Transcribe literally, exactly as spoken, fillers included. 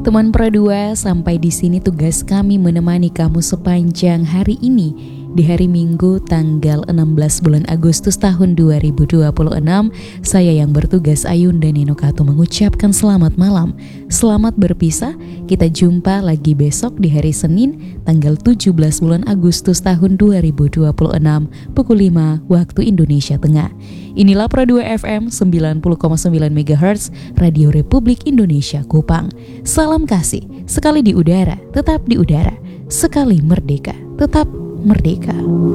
Teman Pro dua, sampai di sini tugas kami menemani kamu sepanjang hari ini. Di hari Minggu tanggal enam belas bulan Agustus tahun dua ribu dua puluh enam, saya yang bertugas Ayunda Nenokatu mengucapkan selamat malam. Selamat berpisah, kita jumpa lagi besok di hari Senin tanggal tujuh belas bulan Agustus tahun dua ribu dua puluh enam pukul lima waktu Indonesia Tengah. Inilah Pro dua F M sembilan puluh koma sembilan megahertz Radio Republik Indonesia Kupang. Salam kasih, sekali di udara, tetap di udara, sekali merdeka, tetap merdeka.